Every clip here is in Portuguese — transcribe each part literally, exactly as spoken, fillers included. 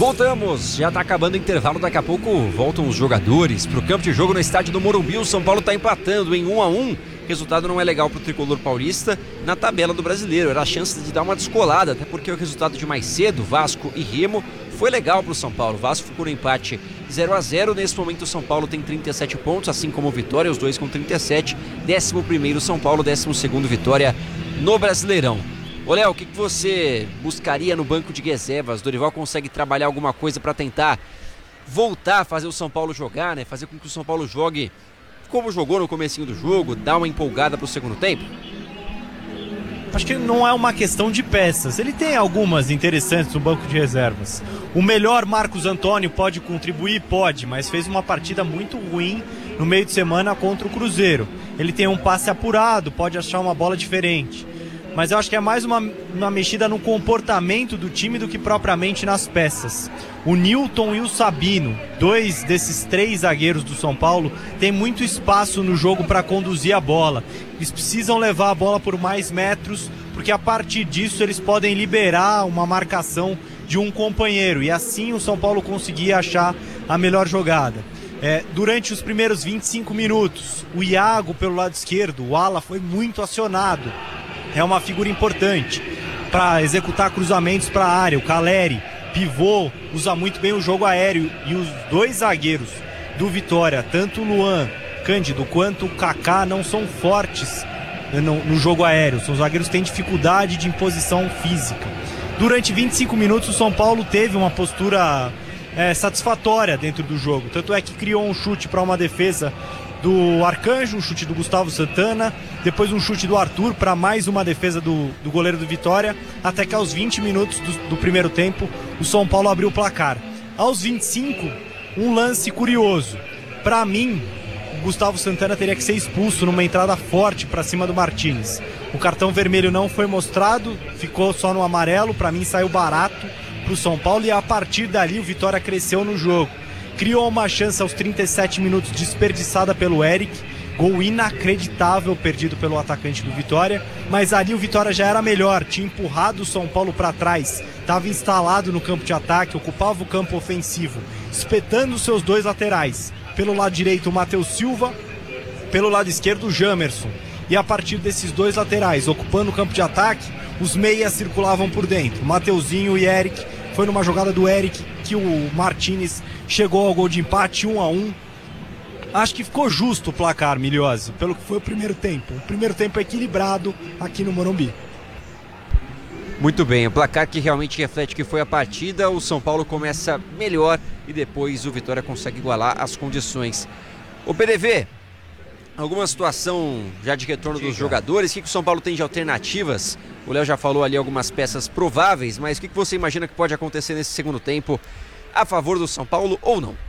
Voltamos, já tá acabando o intervalo, daqui a pouco voltam os jogadores pro campo de jogo no estádio do Morumbi. O São Paulo tá empatando em um a um. Resultado não é legal pro tricolor paulista na tabela do Brasileiro. Era a chance de dar uma descolada, até porque o resultado de mais cedo, Vasco e Remo, foi legal pro São Paulo. O Vasco ficou no empate zero a zero. Nesse momento o São Paulo tem trinta e sete pontos, assim como o Vitória, os dois com trinta e sete. Décimo primeiro São Paulo, décimo segundo Vitória no Brasileirão. Ô Léo, o que, que você buscaria no banco de reservas? Dorival consegue trabalhar alguma coisa para tentar voltar a fazer o São Paulo jogar, né? Fazer com que o São Paulo jogue como jogou no comecinho do jogo, dar uma empolgada pro segundo tempo? Acho que não é uma questão de peças. Ele tem algumas interessantes no banco de reservas. O melhor Marcos Antônio pode contribuir? Pode, mas fez uma partida muito ruim no meio de semana contra o Cruzeiro. Ele tem um passe apurado, pode achar uma bola diferente. Mas eu acho que é mais uma, uma mexida no comportamento do time do que propriamente nas peças. O Nilton e o Sabino, dois desses três zagueiros do São Paulo, têm muito espaço no jogo para conduzir a bola. Eles precisam levar a bola por mais metros, porque a partir disso eles podem liberar uma marcação de um companheiro. E assim o São Paulo conseguir achar a melhor jogada. É, durante os primeiros vinte e cinco minutos, o Iago pelo lado esquerdo, o ala, foi muito acionado. É uma figura importante para executar cruzamentos para a área. O Caleri, pivô, usa muito bem o jogo aéreo. E os dois zagueiros do Vitória, tanto o Luan Cândido quanto o Kaká, não são fortes no, no jogo aéreo. São zagueiros que têm dificuldade de imposição física. Durante vinte e cinco minutos o São Paulo teve uma postura é, satisfatória dentro do jogo. Tanto é que criou um chute para uma defesa do Arcanjo, um chute do Gustavo Santana, depois um chute do Arthur para mais uma defesa do, do goleiro do Vitória, até que aos vinte minutos do, do primeiro tempo o São Paulo abriu o placar. Aos vinte e cinco, um lance curioso. Para mim, o Gustavo Santana teria que ser expulso numa entrada forte para cima do Martins. O cartão vermelho não foi mostrado, ficou só no amarelo. Para mim saiu barato pro São Paulo e a partir dali o Vitória cresceu no jogo. Criou uma chance aos trinta e sete minutos desperdiçada pelo Eric, gol inacreditável perdido pelo atacante do Vitória, mas ali o Vitória já era melhor, tinha empurrado o São Paulo para trás, estava instalado no campo de ataque, ocupava o campo ofensivo, espetando os seus dois laterais, pelo lado direito o Matheus Silva, pelo lado esquerdo o Jamerson, e a partir desses dois laterais, ocupando o campo de ataque, os meias circulavam por dentro, Mateuzinho e Eric. Foi numa jogada do Eric que o Martins chegou ao gol de empate, um a um. Acho que ficou justo o placar, Milhose, pelo que foi o primeiro tempo. O primeiro tempo equilibrado aqui no Morumbi. Muito bem, o placar que realmente reflete que foi a partida. O São Paulo começa melhor e depois o Vitória consegue igualar as condições. O P D V, alguma situação já de retorno Diga. dos jogadores? O que, que o São Paulo tem de alternativas? O Léo já falou ali algumas peças prováveis, mas o que, que você imagina que pode acontecer nesse segundo tempo a favor do São Paulo ou não?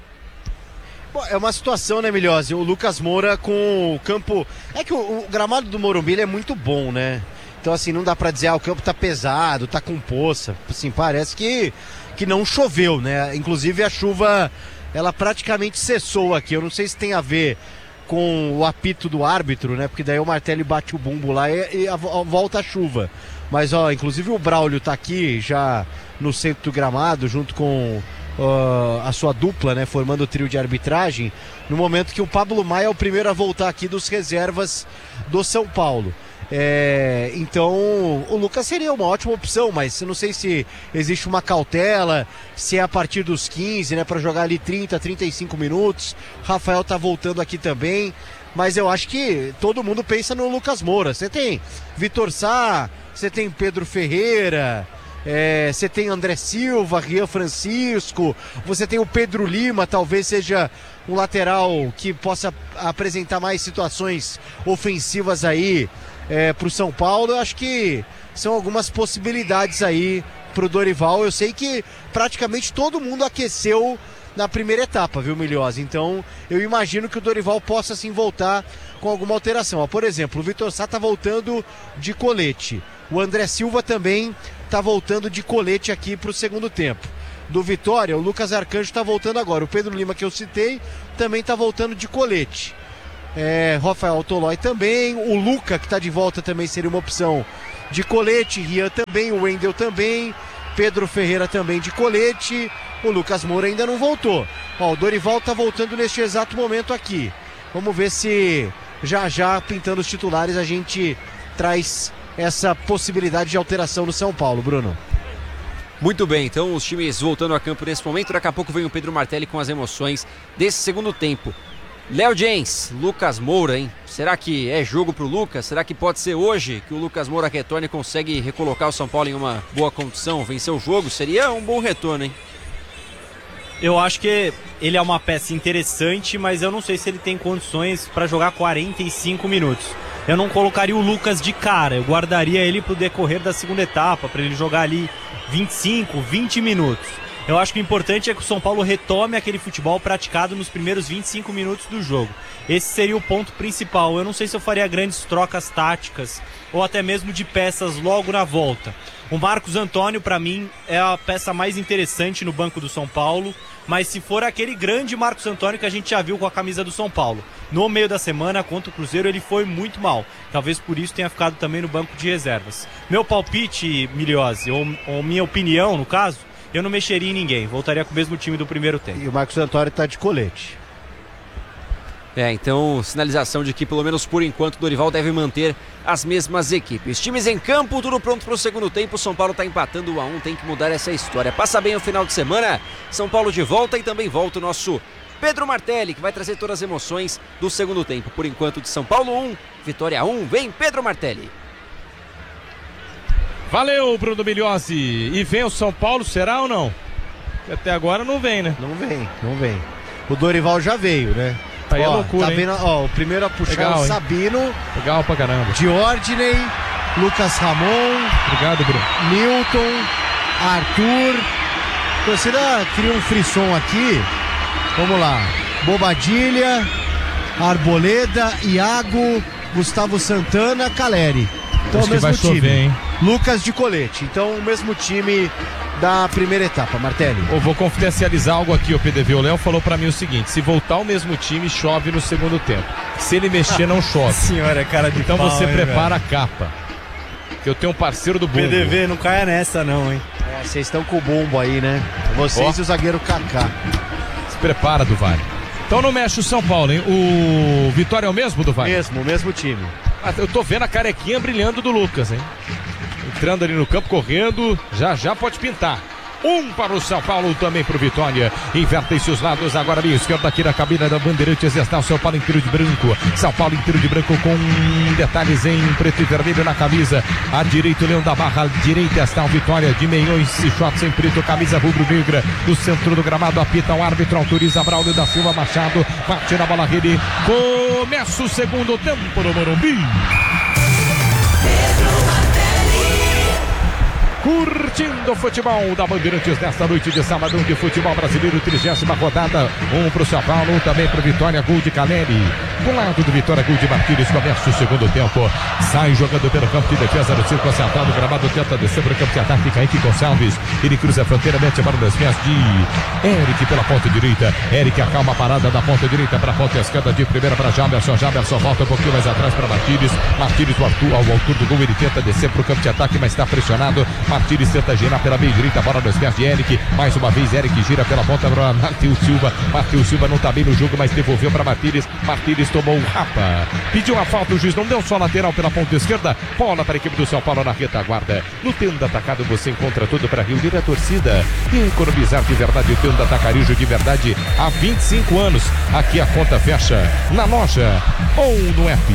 Bom, é uma situação, né, Milhose? O Lucas Moura com o campo... É que o, o gramado do Morumbi ele é muito bom, né? Então, assim, não dá pra dizer, ah, o campo tá pesado, tá com poça. Assim, parece que, que não choveu, né? Inclusive a chuva, ela praticamente cessou aqui. Eu não sei se tem a ver com o apito do árbitro, né? Porque daí o Martelli bate o bumbo lá e, e a, a, volta a chuva. Mas, ó, inclusive o Braulio tá aqui já no centro do gramado, junto com uh, a sua dupla, né? Formando o trio de arbitragem, no momento que o Pablo Maia é o primeiro a voltar aqui dos reservas do São Paulo. É, então o Lucas seria uma ótima opção, mas eu não sei se existe uma cautela, se é a partir dos quinze, né, para jogar ali trinta, trinta e cinco minutos. Rafael tá voltando aqui também, mas eu acho que todo mundo pensa no Lucas Moura. Você tem Vitor Sá, você tem Pedro Ferreira, é, você tem André Silva, Rian Francisco, você tem o Pedro Lima, talvez seja um lateral que possa apresentar mais situações ofensivas aí É, para o São Paulo. Eu acho que são algumas possibilidades aí para o Dorival. Eu sei que praticamente todo mundo aqueceu na primeira etapa, viu, Milhose? Então eu imagino que o Dorival possa sim voltar com alguma alteração. Ó, por exemplo, o Vitor Sá tá voltando de colete, o André Silva também tá voltando de colete aqui para o segundo tempo. Do Vitória, o Lucas Arcanjo tá voltando agora, o Pedro Lima que eu citei também tá voltando de colete. É, Rafael Tolói também, o Luca que está de volta também seria uma opção de colete, Rian também, o Wendel também, Pedro Ferreira também de colete. O Lucas Moura ainda não voltou. Ó, o Dorival tá voltando neste exato momento aqui. Vamos ver se já já, pintando os titulares, a gente traz essa possibilidade de alteração no São Paulo, Bruno. Muito bem, então os times voltando a campo nesse momento. Daqui a pouco vem o Pedro Martelli com as emoções desse segundo tempo. Léo Jens, Lucas Moura, hein? Será que é jogo pro Lucas? Será que pode ser hoje que o Lucas Moura retorne e consegue recolocar o São Paulo em uma boa condição, vencer o jogo? Seria um bom retorno, hein? Eu acho que ele é uma peça interessante, mas eu não sei se ele tem condições para jogar quarenta e cinco minutos. Eu não colocaria o Lucas de cara, eu guardaria ele pro decorrer da segunda etapa, para ele jogar ali vinte e cinco, vinte minutos. Eu acho que o importante é que o São Paulo retome aquele futebol praticado nos primeiros vinte e cinco minutos do jogo. Esse seria o ponto principal. Eu não sei se eu faria grandes trocas táticas ou até mesmo de peças logo na volta. O Marcos Antônio, para mim, é a peça mais interessante no banco do São Paulo, mas se for aquele grande Marcos Antônio que a gente já viu com a camisa do São Paulo, no meio da semana contra o Cruzeiro ele foi muito mal. Talvez por isso tenha ficado também no banco de reservas. Meu palpite, Miliose, ou, ou minha opinião no caso, eu não mexeria em ninguém, voltaria com o mesmo time do primeiro tempo. E o Marcos Antônio tá de colete. É, então, sinalização de que, pelo menos por enquanto, o Dorival deve manter as mesmas equipes. Times em campo, tudo pronto para o segundo tempo. São Paulo está empatando um a um, tem que mudar essa história. Passa bem o final de semana. São Paulo de volta e também volta o nosso Pedro Martelli, que vai trazer todas as emoções do segundo tempo. Por enquanto, de São Paulo um, Vitória um. Vem Pedro Martelli. Valeu, Bruno Miliose. E vem o São Paulo, será ou não? Até agora não vem, né? Não vem, não vem. O Dorival já veio, né? Aí ó, é loucura, tá hein? vendo, ó, o primeiro a puxar Legal, o hein? Sabino. Legal pra caramba. Diordney, Lucas Ramon. Obrigado, Bruno. Newton, Arthur. A torcida cria um frisson aqui. Vamos lá. Bobadilha, Arboleda, Iago, Gustavo Santana, Caleri. Então Acho o que mesmo vai time. chover, hein? Lucas de colete. Então o mesmo time da primeira etapa, Martelli. Eu vou confidencializar algo aqui, o P D V. O Léo falou pra mim o seguinte: se voltar o mesmo time, chove no segundo tempo. Se ele mexer, não chove. Senhora, cara de Então pau, você hein, prepara velho? a capa. Que eu tenho um parceiro do bumbo. P D V, não caia nessa não, hein? É, vocês estão com o bumbo aí, né? Vocês Ó. e o zagueiro Kaká. Se prepara, do Vale. Então não mexe o São Paulo, hein? O Vitória é o mesmo, do Vale? Mesmo, o mesmo time. Ah, eu tô vendo a carequinha brilhando do Lucas, hein? Entrando ali no campo, correndo, já já pode pintar. Um para o São Paulo, também para o Vitória. Invertem-se os lados, agora ali, esquerda aqui na cabine da Bandeirantes. Está o São Paulo inteiro de branco. São Paulo inteiro de branco com detalhes em preto e vermelho na camisa. À direita, o Leão da Barra. À direita está o Vitória de meiões e shorts em preto. Camisa rubro-negra. No centro do gramado, apita o árbitro. Autoriza Braulio da Silva Machado. Bate na bola, rede. Começa o segundo tempo no Morumbi. Curtindo o futebol da Bandeirantes nesta noite de sábado de futebol brasileiro, trigésima rodada. Um para o São Paulo, um também para o Vitória, gol de Caleri. Do lado do Vitória, gol de Martínez. Começa o segundo tempo. Sai jogando pelo campo de defesa no círculo central do gramado. Tenta descer para o campo de ataque. Kaique Gonçalves. Ele cruza a fronteira, mete a bola nas pés de Eric pela ponta direita. Eric acalma a parada da ponta direita para a ponta esquerda de primeira para Jamerson. Jamerson volta um pouquinho mais atrás para Martínez. Martínez ao altura, ao altura do gol. Ele tenta descer para o campo de ataque, mas está pressionado. Martínez tenta girar pela meia direita, bola nos pés de Eric. Mais uma vez, Eric gira pela ponta para Matheus Silva. Matheus Silva não está bem no jogo, mas devolveu para Martínez. Martínez tomou um rapa. Pediu a falta, o juiz não deu, só lateral pela ponta esquerda. Bola para a equipe do São Paulo na retaguarda. No Tenda Atacado você encontra tudo para reunir a torcida e economizar de verdade. O Tenda Atacarejo de verdade há vinte e cinco anos. Aqui a conta fecha na loja ou no app.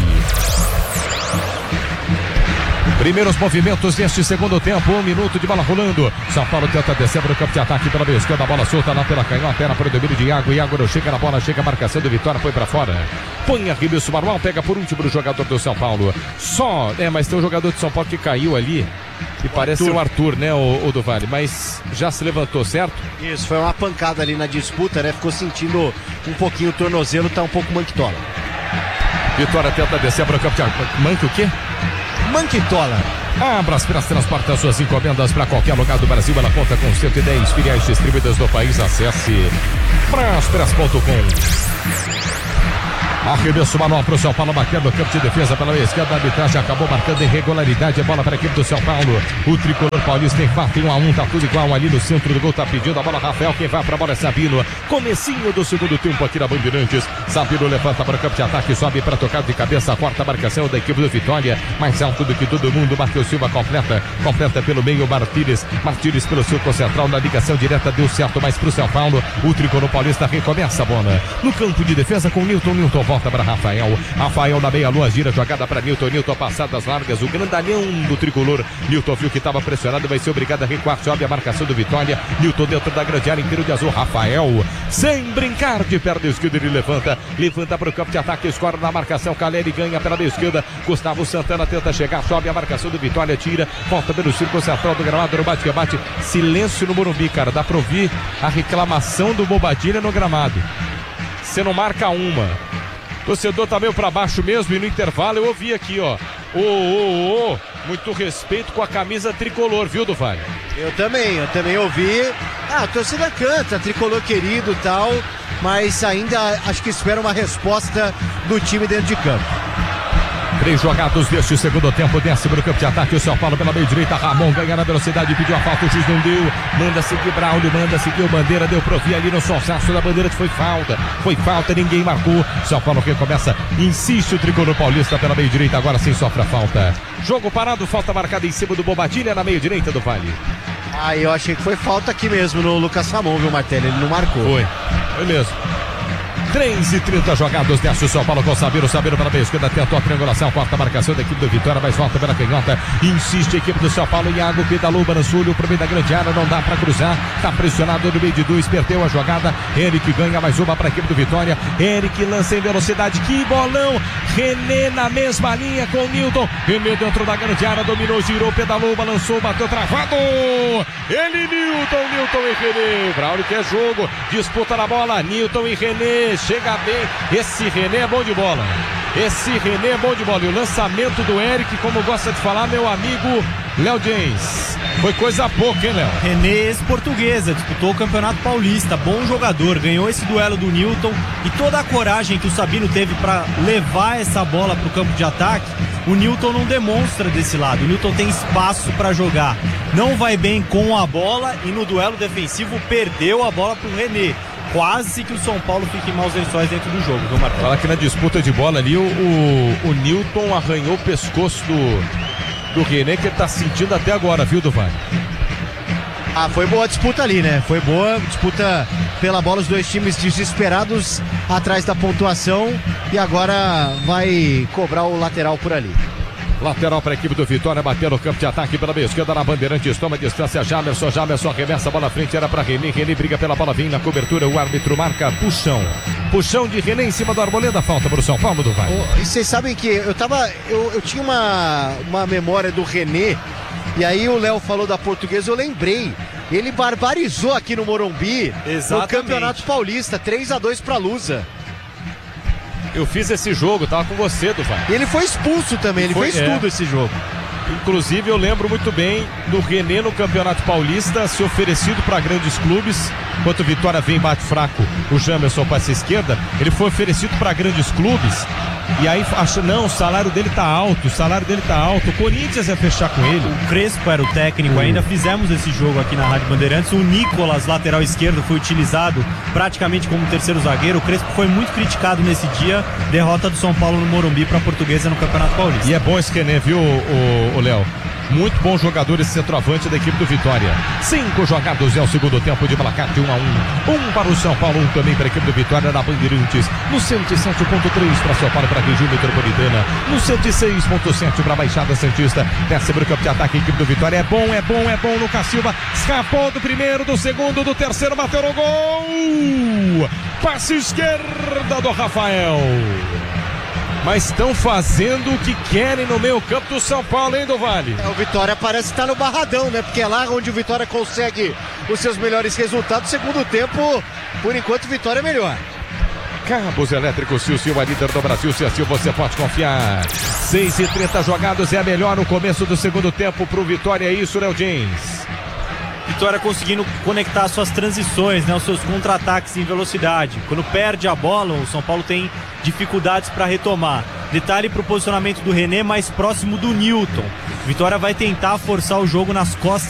Primeiros movimentos deste segundo tempo, um minuto de bola rolando. São Paulo tenta descer para o campo de ataque pela meia esquerda, a bola solta lá pela canhota, era para o domínio de Iago. Iago não chega na bola, chega a marcação de Vitória, foi para fora. Põe arremesso manual, pega por último o jogador do São Paulo. Só, é, mas tem um jogador do São Paulo que caiu ali, que parece ser o Arthur, né, o, o do Vale, mas já se levantou, certo? Isso, foi uma pancada ali na disputa, né? Ficou sentindo um pouquinho o tornozelo, tá um pouco manquitola. Vitória tenta descer para o campo de ataque. Manque o quê? Manquitola. A Braspress transporta suas encomendas para qualquer lugar do Brasil. Ela conta com cento e dez filiais distribuídas no país. Acesse braspress ponto com. Arremesso manual para o São Paulo, batendo no campo de defesa pela esquerda. A arbitragem acabou marcando irregularidade. A bola para a equipe do São Paulo. O tricolor paulista empata em um a um. Tá tudo igual ali no centro do gol. Tá pedindo a bola Rafael. Quem vai para a bola é Sabino. Comecinho do segundo tempo aqui na Bandeirantes. Sabino levanta para o campo de ataque. Sobe para tocar de cabeça. Quarta marcação da equipe do Vitória. Mais alto do que todo mundo. Matheus Silva completa. Completa pelo meio. Martínez. Martínez pelo circo central. Na ligação direta deu certo mais para o São Paulo. O tricolor paulista recomeça a bola. No campo de defesa com Newton. Newton volta para Rafael. Rafael na meia-lua, gira jogada para Newton. Newton passadas largas, o grandalhão do tricolor. Newton viu que estava pressionado, vai ser obrigado a recuar. Sobe a marcação do Vitória. Newton dentro da grande área, inteiro de azul. Rafael, sem brincar de perna esquerda, ele levanta. Levanta para o campo de ataque, escora na marcação. Caleri ganha pela esquerda. Gustavo Santana tenta chegar, sobe a marcação do Vitória, tira, volta pelo círculo central do gramado, no bate-rebate. Silêncio no Morumbi, cara. Dá para ouvir a reclamação do Bobadilha no gramado. Você não marca uma. O torcedor tá meio pra baixo mesmo, e no intervalo eu ouvi aqui, ó. Ô, ô, ô, muito respeito com a camisa tricolor, viu, do Vale? Eu também, eu também ouvi. Ah, a torcida canta, tricolor querido e tal, mas ainda acho que espera uma resposta do time dentro de campo. Três jogados deste segundo tempo, desce para o campo de ataque. O São Paulo pela meia direita. Ramon ganha na velocidade, pediu a falta, o juiz não deu. Manda seguir Braulio, manda seguir o Bandeira, deu pro Via ali no solsaço da Bandeira. Foi falta, foi falta, ninguém marcou. São Paulo recomeça, insiste o tricolor paulista pela meia direita. Agora sim sofre a falta. Jogo parado, falta marcada em cima do Bobadilha na meia direita do Vale. Ah, eu achei que foi falta aqui mesmo no Lucas Ramon, viu, Martelli? Ele não marcou. Foi, foi mesmo. três e trinta jogados, desce o São Paulo com o Sabino, Sabino pela meia esquerda, tentou a triangulação, quarta marcação da equipe do Vitória, mas volta pela canhota, insiste a equipe do São Paulo. Iago pedalou, balançou pro meio da grande área, não dá pra cruzar, tá pressionado no meio de dois, perdeu a jogada. Eric ganha mais uma pra equipe do Vitória, Eric lança em velocidade, que bolão. René na mesma linha com o Newton, René dentro da grande área, dominou, girou, pedalou, balançou, bateu travado. Ele, Newton, Newton e René, Braulio quer jogo, disputa na bola, Newton e René. Chega bem, esse René é bom de bola. Esse René é bom de bola. E o lançamento do Eric, como gosta de falar meu amigo Léo James, foi coisa pouca, hein, Léo? René, ex-portuguesa, disputou o Campeonato Paulista, bom jogador, ganhou esse duelo do Newton, e toda a coragem que o Sabino teve para levar essa bola para o campo de ataque, o Newton não demonstra desse lado. O Newton tem espaço para jogar, não vai bem com a bola, e no duelo defensivo perdeu a bola para o René. Quase que o São Paulo fique em maus lençóis dentro do jogo, viu, Marcos? Fala que na disputa de bola ali, o, o, o Newton arranhou o pescoço do, do René, que ele tá sentindo até agora, viu, Duvan? Ah, foi boa a disputa ali, né? Foi boa disputa pela bola, os dois times desesperados atrás da pontuação, e agora vai cobrar o lateral por ali. Lateral para a equipe do Vitória, bateu no campo de ataque pela meia esquerda na Bandeirantes, toma distância, Jamerson, Jamerson arremessa a bola à frente, era para René, René briga pela bola, vem na cobertura, o árbitro marca puxão. Puxão de René em cima do Arboleda, falta para o São Paulo do Vale. Oh, e vocês sabem que eu tava, eu, eu tinha uma, uma memória do René, e aí o Léo falou da Portuguesa, eu lembrei, ele barbarizou aqui no Morumbi, exatamente, no Campeonato Paulista, três a dois para Lusa. Eu fiz esse jogo, tava com você, Duvan. E ele foi expulso também, ele foi, fez é. tudo esse jogo. Inclusive eu lembro muito bem do René no Campeonato Paulista ser oferecido para grandes clubes. Enquanto o Vitória vem, bate fraco, o Jamerson passa à esquerda, ele foi oferecido para grandes clubes. E aí acha, não, o salário dele tá alto, o salário dele tá alto, o Corinthians ia fechar com ele. O Crespo era o técnico, ainda fizemos esse jogo aqui na Rádio Bandeirantes. O Nicolas, lateral esquerdo, foi utilizado praticamente como terceiro zagueiro. O Crespo foi muito criticado nesse dia, derrota do São Paulo no Morumbi para a Portuguesa no Campeonato Paulista. E é bom esse René, viu, o Léo? Muito bom jogador esse centroavante da equipe do Vitória. Cinco jogados é o segundo tempo de placar de um a um. Um para o São Paulo, um também para a equipe do Vitória na Bandeirantes. No cento e sete ponto três para São Paulo, para a região metropolitana. No cento e seis ponto sete para a Baixada Santista. Desce para o campo de ataque, a equipe do Vitória. É bom, é bom, é bom. Lucas Silva escapou do primeiro, do segundo, do terceiro, bateu no gol. Passe esquerda do Rafael. Mas estão fazendo o que querem no meio campo do São Paulo, hein, do Vale? É, o Vitória parece estar no Barradão, né? Porque é lá onde o Vitória consegue os seus melhores resultados. Segundo tempo, por enquanto, o Vitória é melhor. Cabos Elétricos, Sil Silva, líder do Brasil. Sil Silva, você pode confiar. seis e trinta jogados, é a melhor no começo do segundo tempo pro Vitória. É isso, Léo James. Vitória conseguindo conectar suas transições, né, os seus contra-ataques em velocidade. Quando perde a bola, o São Paulo tem dificuldades para retomar. Detalhe para o posicionamento do René mais próximo do Newton. Vitória vai tentar forçar o jogo nas costas